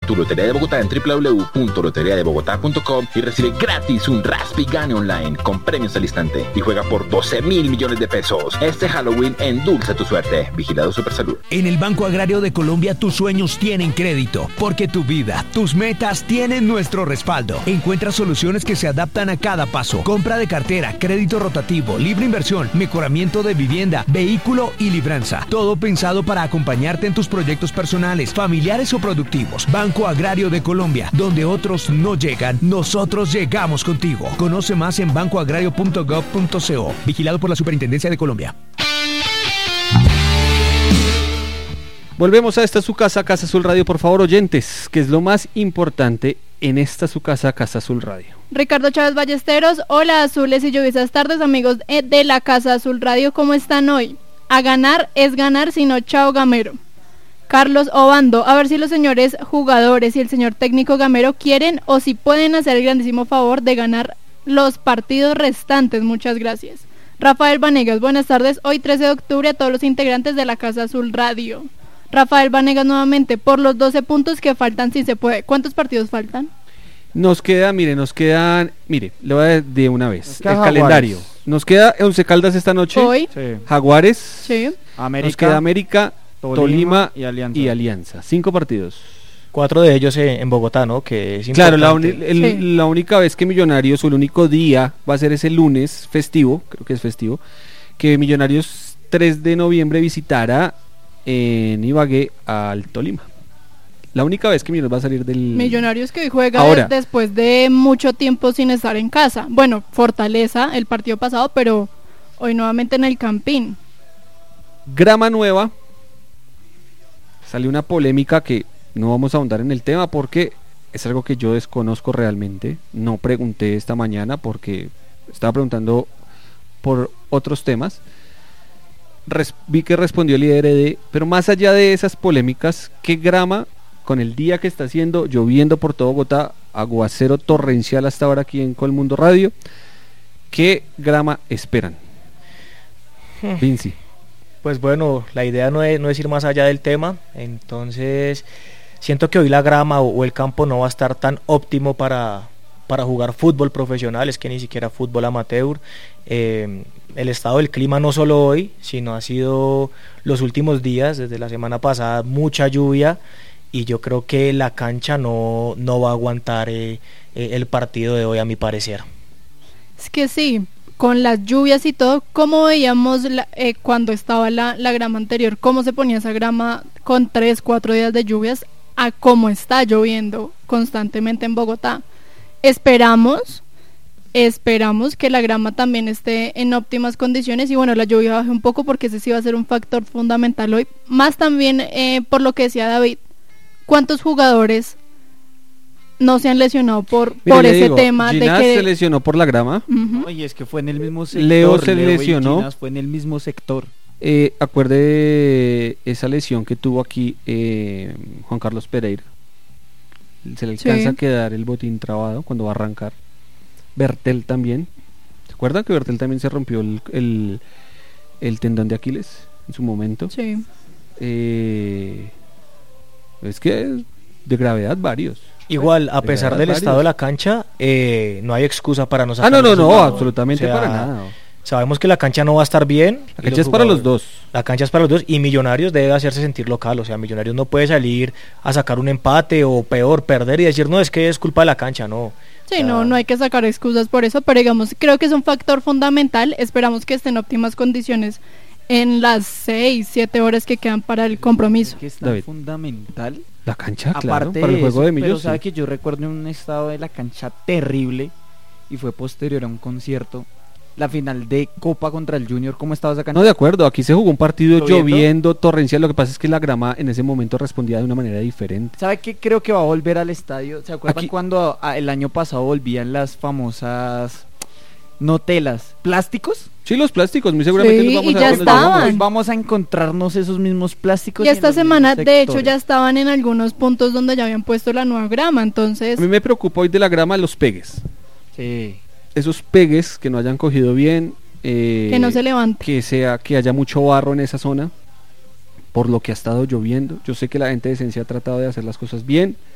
tu Lotería de Bogotá en www.loteriadebogotá.com y recibe gratis un Raspi Gane Online con premios al instante y juega por 12.000 millones de pesos. Este Halloween endulza tu suerte. Vigilado Supersalud. En el Banco Agrario de Colombia tus sueños tienen crédito, porque tu vida, tus metas tienen nuestro respaldo. Encuentra soluciones que se adaptan a cada paso. Compra de cartera, crédito rotativo, libre inversión, mejoramiento de vivienda, vehículo y libranza. Todo pensado para acompañarte en tus proyectos personales, familiares o productivos. Banco Agrario de Colombia, donde otros no llegan, nosotros llegamos contigo. Conoce más en bancoagrario.gov.co. Vigilado por la Superintendencia de Colombia. Volvemos a esta su casa, Casa Azul Radio, por favor, oyentes, que es lo más importante en esta su casa, Casa Azul Radio. Ricardo Chávez Ballesteros, hola azules y lluviosas tardes, amigos de la Casa Azul Radio, ¿cómo están hoy? A ganar es ganar, si no, chao Gamero. Carlos Obando, a ver si los señores jugadores y el señor técnico Gamero quieren o si pueden hacer el grandísimo favor de ganar los partidos restantes, muchas gracias. Rafael Vanegas, buenas tardes, hoy 13 de octubre a todos los integrantes de la Casa Azul Radio. Rafael Vanegas nuevamente, por los 12 puntos que faltan si se puede. ¿Cuántos partidos faltan? Nos quedan, le voy a de una vez, el Jaguares. Calendario. Nos queda Once Caldas esta noche, Hoy. Sí. Jaguares, Sí. nos queda América, Tolima y Alianza. y Alianza. 5 partidos. 4 de ellos en Bogotá, ¿no? Que es Claro, importante. la única vez que Millonarios, o el único día, va a ser ese lunes festivo, creo que es festivo, que Millonarios 3 de noviembre visitará en Ibagué al Tolima. La única vez que Millonarios va a salir del... Millonarios que hoy juega Ahora. después de mucho tiempo sin estar en casa. Bueno, Fortaleza el partido pasado, pero hoy nuevamente en el Campín. Grama nueva. Salió una polémica que no vamos a ahondar en el tema porque es algo que yo desconozco realmente. No pregunté esta mañana porque estaba preguntando por otros temas. Vi que respondió el IRD, pero más allá de esas polémicas, ¿qué grama, con el día que está haciendo, lloviendo por todo Bogotá, aguacero torrencial hasta ahora aquí en Colmundo Radio, qué grama esperan? Vinci. Pues bueno, la idea no es ir más allá del tema, entonces siento que hoy la grama o el campo no va a estar tan óptimo para jugar fútbol profesional, es que ni siquiera fútbol amateur. El estado del clima no solo hoy, sino ha sido los últimos días, desde la semana pasada, mucha lluvia, y yo creo que la cancha no va a aguantar el partido de hoy, a mi parecer. Es que sí, con las lluvias y todo, ¿cómo veíamos cuando estaba la grama anterior? ¿Cómo se ponía esa grama con 3-4 días de lluvias a cómo está lloviendo constantemente en Bogotá? Esperamos que la grama también esté en óptimas condiciones y bueno, la lluvia baje un poco porque ese sí va a ser un factor fundamental hoy. Más también por lo que decía David, ¿cuántos jugadores no se han lesionado por ese tema? Ginás de que se lesionó por la grama. Uh-huh. No, y es que fue en el mismo sector. Leo se y lesionó. Ginás fue en el mismo sector. Acuerde esa lesión que tuvo aquí Juan Carlos Pereira. Se le alcanza a quedar el botín trabado cuando va a arrancar. Bertel también. ¿Se acuerdan que Bertel también se rompió el tendón de Aquiles en su momento? Sí. Es que de gravedad varios. Igual, a pesar del estado de la cancha, no hay excusa para no sacar. No, absolutamente para nada. Sabemos que la cancha no va a estar bien. La cancha es para los dos. La cancha es para los dos y Millonarios debe hacerse sentir local. O sea, Millonarios no puede salir a sacar un empate o peor, perder y decir, no, es que es culpa de la cancha, no. Sí, o sea, no hay que sacar excusas por eso, pero digamos, creo que es un factor fundamental. Esperamos que esté en óptimas condiciones en las 6-7 horas que quedan para el compromiso. Que es tan fundamental. La cancha, aparte claro, para el juego de Millos. Pero sabe que yo recuerdo un estado de la cancha terrible y fue posterior a un concierto. La final de Copa contra el Junior, ¿cómo estaba esa cancha? No, de acuerdo, aquí se jugó un partido lloviendo torrencial, lo que pasa es que la grama en ese momento respondía de una manera diferente. ¿Sabe qué? Creo que va a volver al estadio. ¿Se acuerdan cuando el año pasado volvían las famosas no telas, plásticos? Sí, los plásticos, muy seguramente sí, los vamos y a ya estaban. Vamos a encontrarnos esos mismos plásticos. Y esta semana, de hecho, ya estaban en algunos puntos donde ya habían puesto la nueva grama, entonces... A mí me preocupa hoy de la grama los pegues. Sí. Esos pegues que no hayan cogido bien, que no se levante, que haya mucho barro en esa zona por lo que ha estado lloviendo. Yo sé que la gente de Esencia ha tratado de hacer las cosas bien,